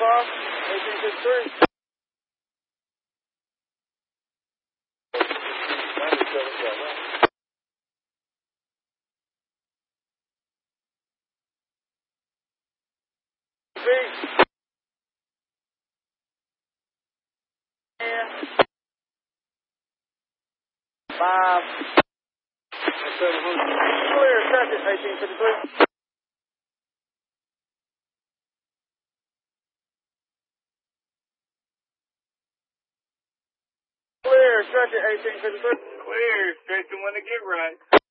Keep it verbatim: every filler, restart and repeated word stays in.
off, eighteen fifty-three. Five. Clear, traffic, eighteen fifty-three. Clear, traffic, eighteen fifty-three. Clear, straight to one to get right.